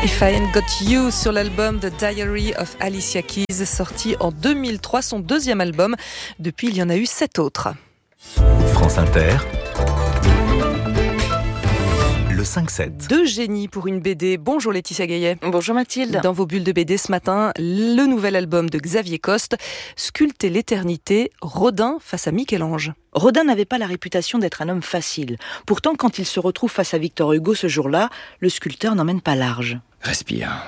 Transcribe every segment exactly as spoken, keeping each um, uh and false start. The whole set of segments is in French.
If I Ain't Got You sur l'album The Diary of Alicia Keys, sorti en deux mille trois, son deuxième album. Depuis, il y en a eu sept autres. France Inter, le cinq sept. Deux génies pour une B D. Bonjour Laetitia Gaillet. Bonjour Mathilde. Dans vos bulles de B D ce matin, le nouvel album de Xavier Coste, Sculpter l'éternité, Rodin face à Michel-Ange. Rodin n'avait pas la réputation d'être un homme facile. Pourtant, quand il se retrouve face à Victor Hugo ce jour-là, le sculpteur n'emmène pas large. Respire.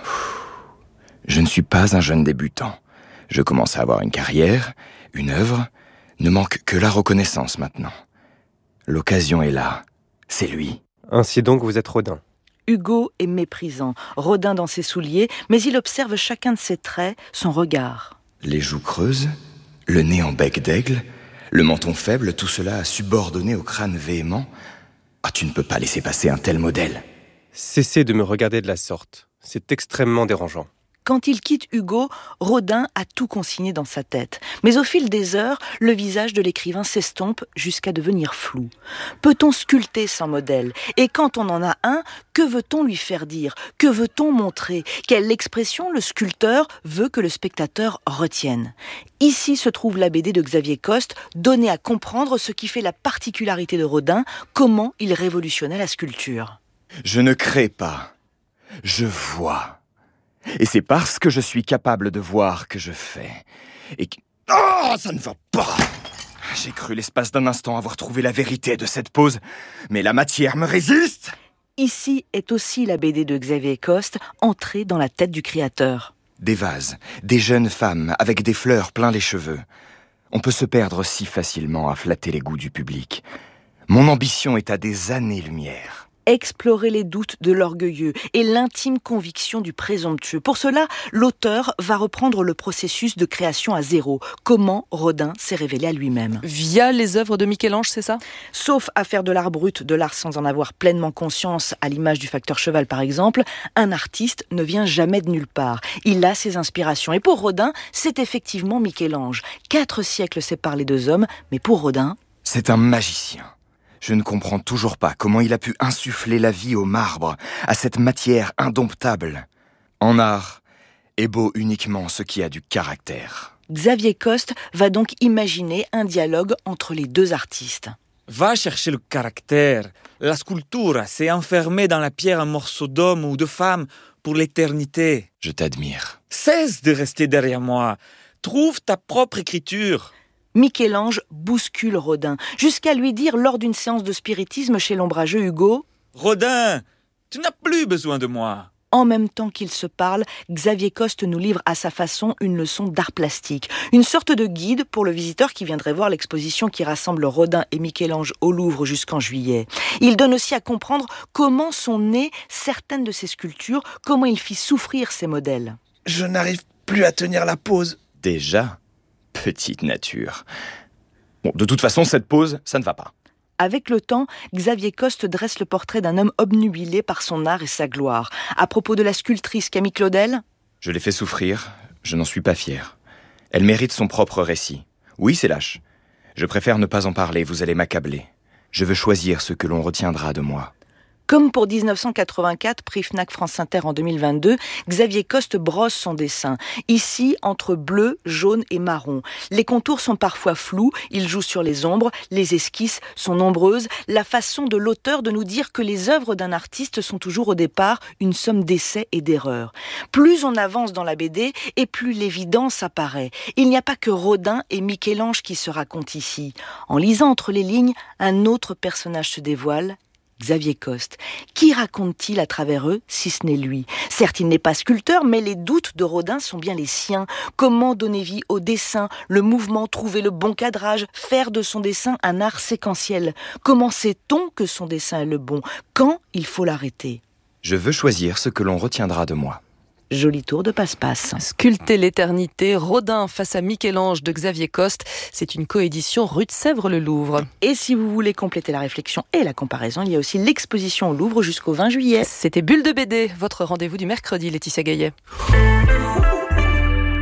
Je ne suis pas un jeune débutant. Je commence à avoir une carrière, une œuvre. Ne manque que la reconnaissance maintenant. L'occasion est là. C'est lui. Ainsi donc, vous êtes Rodin. Hugo est méprisant, Rodin dans ses souliers, mais il observe chacun de ses traits, son regard. Les joues creuses, le nez en bec d'aigle, le menton faible, tout cela subordonné au crâne véhément. Ah, tu ne peux pas laisser passer un tel modèle. Cessez de me regarder de la sorte. C'est extrêmement dérangeant. Quand il quitte Hugo, Rodin a tout consigné dans sa tête. Mais au fil des heures, le visage de l'écrivain s'estompe jusqu'à devenir flou. Peut-on sculpter sans modèle ? Et quand on en a un, que veut-on lui faire dire ? Que veut-on montrer ? Quelle expression le sculpteur veut que le spectateur retienne ? Ici se trouve la B D de Xavier Coste, donnée à comprendre ce qui fait la particularité de Rodin, comment il révolutionnait la sculpture. Je ne crée pas, je vois. Et c'est parce que je suis capable de voir que je fais. Et que... Oh, ça ne va pas! J'ai cru l'espace d'un instant avoir trouvé la vérité de cette pose, mais la matière me résiste! Ici est aussi la B D de Xavier Coste, entrée dans la tête du créateur. Des vases, des jeunes femmes avec des fleurs plein les cheveux. On peut se perdre si facilement à flatter les goûts du public. Mon ambition est à des années-lumière. Explorer les doutes de l'orgueilleux et l'intime conviction du présomptueux. Pour cela, l'auteur va reprendre le processus de création à zéro. Comment Rodin s'est révélé à lui-même. Via les œuvres de Michel-Ange, c'est ça ? Sauf à faire de l'art brut, de l'art sans en avoir pleinement conscience, à l'image du facteur cheval par exemple, un artiste ne vient jamais de nulle part. Il a ses inspirations. Et pour Rodin, c'est effectivement Michel-Ange. Quatre siècles séparent les deux hommes, mais pour Rodin... C'est un magicien. Je ne comprends toujours pas comment il a pu insuffler la vie au marbre, à cette matière indomptable. En art, est beau uniquement ce qui a du caractère. Xavier Coste va donc imaginer un dialogue entre les deux artistes. Va chercher le caractère. La sculpture, c'est enfermer dans la pierre un morceau d'homme ou de femme pour l'éternité. Je t'admire. Cesse de rester derrière moi. Trouve ta propre écriture. Michel-Ange bouscule Rodin, jusqu'à lui dire lors d'une séance de spiritisme chez l'ombrageux Hugo « Rodin, tu n'as plus besoin de moi !» En même temps qu'ils se parlent, Xavier Coste nous livre à sa façon une leçon d'art plastique, une sorte de guide pour le visiteur qui viendrait voir l'exposition qui rassemble Rodin et Michel-Ange au Louvre jusqu'en juillet. Il donne aussi à comprendre comment sont nées certaines de ses sculptures, comment il fit souffrir ses modèles. Je n'arrive plus à tenir la pose. Déjà ? Petite nature. Bon, de toute façon, cette pose, ça ne va pas. Avec le temps, Xavier Coste dresse le portrait d'un homme obnubilé par son art et sa gloire. À propos de la sculptrice Camille Claudel, je l'ai fait souffrir, je n'en suis pas fier. Elle mérite son propre récit. Oui, c'est lâche. Je préfère ne pas en parler, vous allez m'accabler. Je veux choisir ce que l'on retiendra de moi. Comme pour dix-neuf cent quatre-vingt-quatre, prix Fnac France Inter en deux mille vingt-deux, Xavier Coste brosse son dessin. Ici, entre bleu, jaune et marron. Les contours sont parfois flous, il joue sur les ombres, les esquisses sont nombreuses. La façon de l'auteur de nous dire que les œuvres d'un artiste sont toujours au départ une somme d'essais et d'erreurs. Plus on avance dans la B D, et plus l'évidence apparaît. Il n'y a pas que Rodin et Michel-Ange qui se racontent ici. En lisant entre les lignes, un autre personnage se dévoile, Xavier Coste. Qui raconte-t-il à travers eux, si ce n'est lui ? Certes, il n'est pas sculpteur, mais les doutes de Rodin sont bien les siens. Comment donner vie au dessin, le mouvement, trouver le bon cadrage, faire de son dessin un art séquentiel ? Comment sait-on que son dessin est le bon ? Quand il faut l'arrêter ? Je veux choisir ce que l'on retiendra de moi. Joli tour de passe-passe. Sculpter l'éternité, Rodin face à Michel-Ange de Xavier Coste. C'est une coédition rue de Sèvres-le-Louvre. Et si vous voulez compléter la réflexion et la comparaison, il y a aussi l'exposition au Louvre jusqu'au vingt juillet. C'était Bulle de B D, votre rendez-vous du mercredi, Laetitia Gaillet. France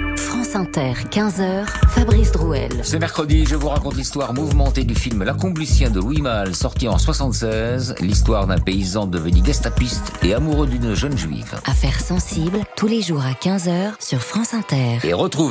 France Inter, quinze heures, Fabrice Drouel. Ce mercredi, je vous raconte l'histoire mouvementée du film La Combe-Lucien de Louis Malle, sorti en soixante-seize, l'histoire d'un paysan devenu gestapiste et amoureux d'une jeune juive. Affaires sensibles, tous les jours à quinze heures sur France Inter. Et retrouvez